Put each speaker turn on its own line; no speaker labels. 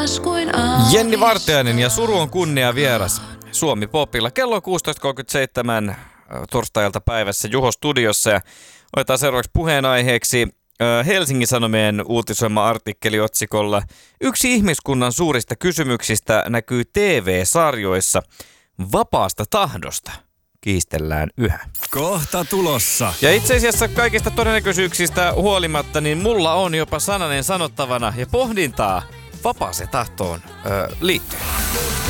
Jenni Vartiainen ja Suru on kunnia vieras Suomi Popilla. Kello on 16.37 torstailta päivässä Juho studiossa ja otetaan seuraavaksi puheenaiheeksi Helsingin Sanomien uutisoima artikkeli otsikolla "Yksi ihmiskunnan suurista kysymyksistä näkyy TV-sarjoissa. Vapaasta tahdosta kiistellään yhä."
Kohta tulossa.
Ja itse asiassa kaikista todennäköisyyksistä huolimatta, niin mulla on jopa sananen sanottavana ja pohdintaa vapaaseen tahtoon liittyen.